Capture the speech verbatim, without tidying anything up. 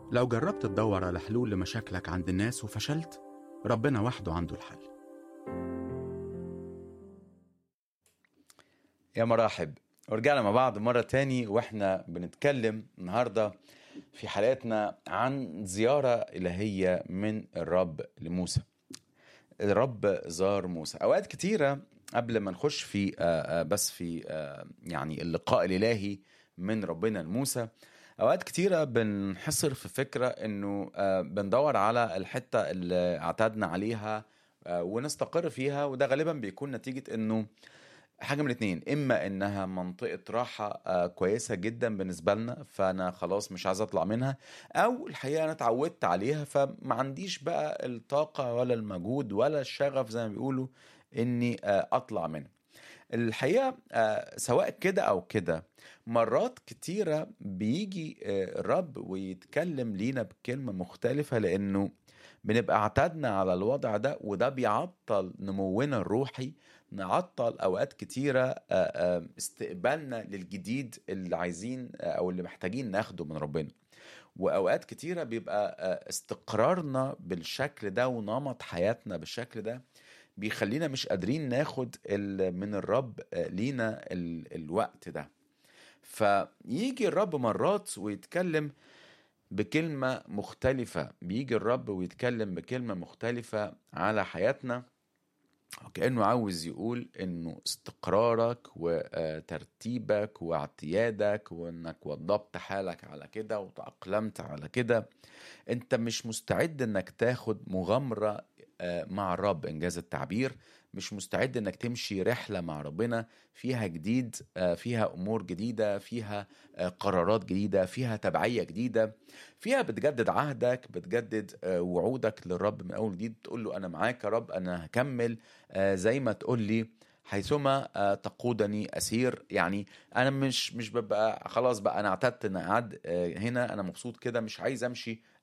لو جربت تدور على حلول لمشاكلك عند الناس وفشلت، ربنا وحده عنده الحل. يا مرحب، ورجعنا مع بعض مرة تاني واحنا بنتكلم النهاردة في حلقتنا عن زيارة إلهية من الرب لموسى. الرب زار موسى أوقات كتيرة قبل ما نخش في آه، آه، بس في آه، يعني اللقاء الإلهي من ربنا لموسى. أوقات كتيرة بنحصر في فكرة إنه آه، بندور على الحتة اللي اعتدنا عليها آه، ونستقر فيها، وده غالبا بيكون نتيجة إنه حاجة من اتنين: إما إنها منطقة راحة آه، كويسة جدا بالنسبة لنا فأنا خلاص مش عايز أطلع منها، أو الحقيقة أنا اتعودت عليها فما عنديش بقى الطاقة ولا المجهود ولا الشغف زي ما بيقولوا إني آه، أطلع منها. الحقيقة آه، سواء كده أو كده، مرات كتيرة بيجي آه، الرب ويتكلم لينا بكلمة مختلفة، لأنه بنبقى اعتدنا على الوضع ده، وده بيعطل نمونا الروحي، نعطل أوقات كتيرة آه، آه، استقبالنا للجديد اللي عايزين آه، أو اللي محتاجين ناخده من ربنا. وأوقات كتيرة بيبقى آه، استقرارنا بالشكل ده ونمط حياتنا بالشكل ده بيخلينا مش قادرين ناخد ال- من الرب آه، لينا ال- الوقت ده. فيجي الرب مرات ويتكلم بكلمة مختلفة، بيجي الرب ويتكلم بكلمة مختلفة على حياتنا، وكأنه عاوز يقول انه استقرارك وترتيبك واعتيادك وانك وضبط حالك على كده وتأقلمت على كده، انت مش مستعد انك تاخد مغامرة آه، مع الرب، انجاز التعبير. مش مستعد انك تمشي رحلة مع ربنا فيها جديد، آه، فيها امور جديدة، فيها آه، قرارات جديدة، فيها تبعية جديدة، فيها بتجدد عهدك، بتجدد آه، وعودك للرب من اول جديد، تقول له انا معاك يا رب، انا هكمل آه، زي ما تقول لي حيثما آه، تقودني أسير. يعني أنا مش مش ببقى خلاص بقى أنا اعتدت إن قاعد آه، هنا أنا مبسوط كده، مش عايز أمشي